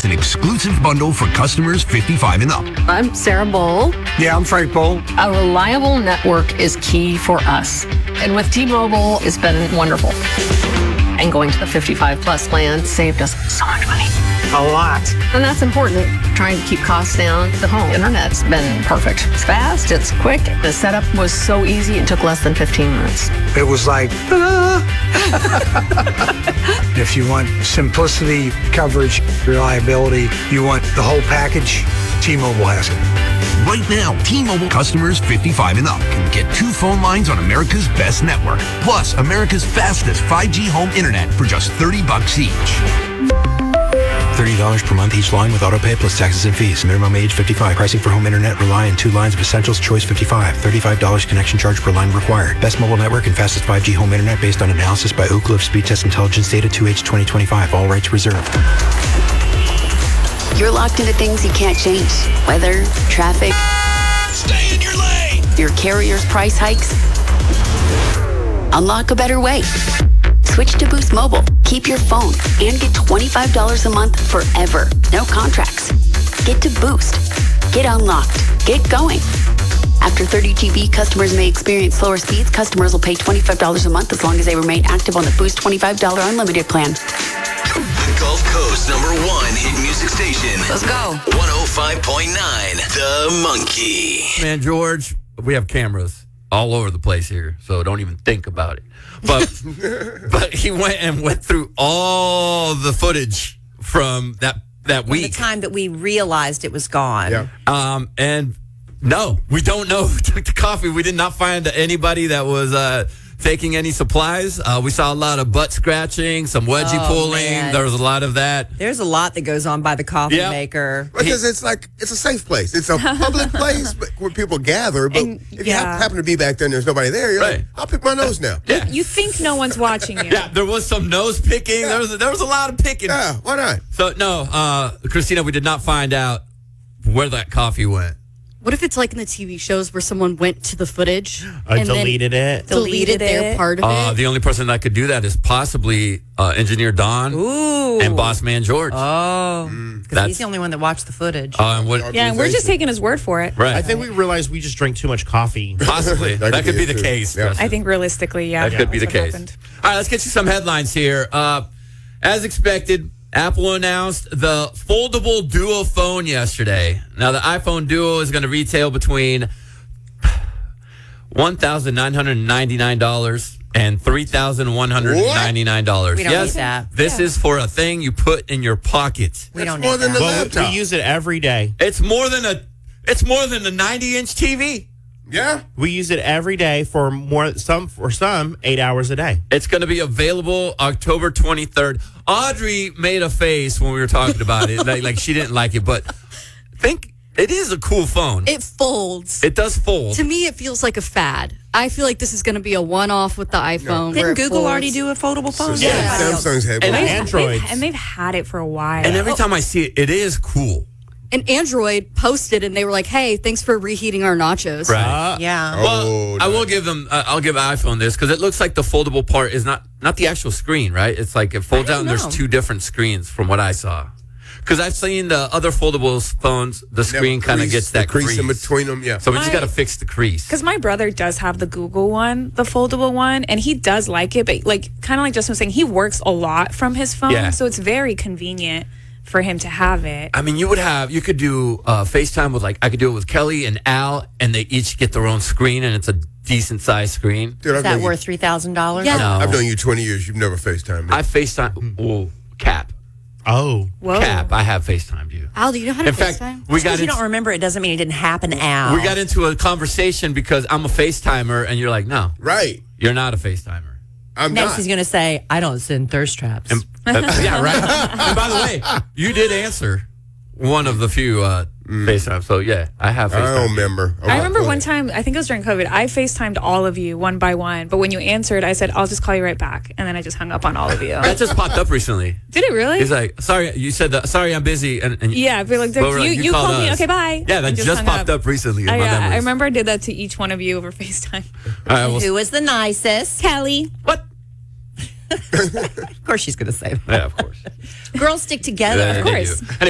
an exclusive bundle for customers 55 and up. I'm Sarah Bowl. Yeah, I'm Frank Bowl. A reliable network is key for us. And with T-Mobile, it's been wonderful. And going to the 55 plus plan saved us so much money. A lot. And that's important. Trying to keep costs down. The home internet's been perfect. It's fast, it's quick. The setup was so easy, it took less than 15 minutes. It was like, if you want simplicity, coverage, reliability, you want the whole package, T-Mobile has it. Right now, T-Mobile customers 55 and up can get 2 phone lines on America's best network, plus America's fastest 5G home internet for just $30 each. $30 per month each line with autopay plus taxes and fees. Minimum age 55. Pricing for home internet rely on 2 lines of Essentials Choice 55. $35 connection charge per line required. Best mobile network and fastest 5G home internet based on analysis by Ookla of Speed Test Intelligence data 2H 2025. All rights reserved. You're locked into things you can't change. Weather, traffic. Stay in your lane! Your carrier's price hikes. Unlock a better way. Switch to Boost Mobile. Keep your phone and get $25 a month forever. No contracts. Get to Boost. Get unlocked. Get going. After 30 GB, customers may experience slower speeds. Customers will pay $25 a month as long as they remain active on the Boost $25 unlimited plan. The Gulf Coast #1 hit music station. Let's go. 105.9 The Monkey. Man, George, we have cameras all over the place here, so don't even think about it. But he went through all the footage from that week. The time that we realized it was gone. Yeah. And no, we don't know who took the coffee. We did not find anybody that was taking any supplies. We saw a lot of butt scratching, some wedgie pulling. Man. There was a lot of that. There's a lot that goes on by the coffee maker. Because it's a safe place. It's a public place where people gather. But if you happen to be back there and there's nobody there, you're like, I'll pick my nose now. Yeah. You think no one's watching you. Yeah, there was some nose picking. Yeah. There was a lot of picking. Yeah, why not? So, no, Christina, we did not find out where that coffee went. What if it's like in the TV shows where someone went to the footage and deleted it? Deleted their part of it? The only person that could do that is possibly Engineer Don and Boss Man George. Oh, because he's the only one that watched the footage. And we're just taking his word for it. Right. I think we realized we just drank too much coffee. Possibly. that could be the case. Yeah. I think realistically, That could be the case. Happened. All right, let's get you some headlines here. As expected, Apple announced the foldable Duo phone yesterday. Now, the iPhone Duo is going to retail between $1,999 and $3,199. We don't need that. This is for a thing you put in your pocket. We don't more need than that. the Well, laptop. we use it every day. It's more than a 90-inch TV. Yeah. We use it every day for some 8 hours a day. It's going to be available October 23rd. Audrey made a face when we were talking about it, like she didn't like it, but I think it is a cool phone. It folds. It does fold. To me, it feels like a fad. I feel like this is going to be a one-off with the iPhone. Didn't Google already do a foldable phone? Yeah. Samsung's had And one. Androids. And they've had it for a while. And every time I see it, it is cool. And Android posted, and they were like, hey, thanks for reheating our nachos. Right. Yeah. Well, I will give them. I'll give iPhone this because it looks like the foldable part is not the actual screen, right? It's like it folds out and there's 2 different screens from what I saw. Because I've seen the other foldable phones, the screen kind of gets that crease in between them. Yeah. So we just got to fix the crease. Because my brother does have the Google one, the foldable one, and he does like it, but like kind of like Justin was saying, he works a lot from his phone, so it's very convenient for him to have it. I mean, you could do FaceTime with I could do it with Kelly and Al, and they each get their own screen, and it's a decent sized screen. Dude, Is that worth $3,000? Yeah. No. I've known you 20 years. You've never FaceTimed me. I FaceTime. Cap. Oh. Whoa. Cap. I have FaceTimed you. Al, do you know how to In fact, FaceTime? we got Because you don't remember it doesn't mean it didn't happen, Al. we got into a conversation because I'm a FaceTimer, and you're like, no, Right. you're not a FaceTimer. I'm Next not. he's going to say, I don't send thirst traps. Yeah, right. And by the way, you did answer one of the few FaceTime. So yeah, I have I FaceTime. don't remember. I remember one time, I think it was during COVID, I FaceTimed all of you one by one, but when you answered, I said, I'll just call you right back. And then I just hung up on all of you. That just popped up recently. Did it really? He's like, sorry, you said that. Sorry, I'm busy. And Yeah, I feel like but we're you called me. us. Okay, bye. Yeah, that And just hung popped up recently in my I memories. remember I did that to each one of you over FaceTime. All right, well, Who was the nicest? Kelly. what? Of course she's going to say that. Yeah, of course. Girls stick together. Yeah, Of they course. do.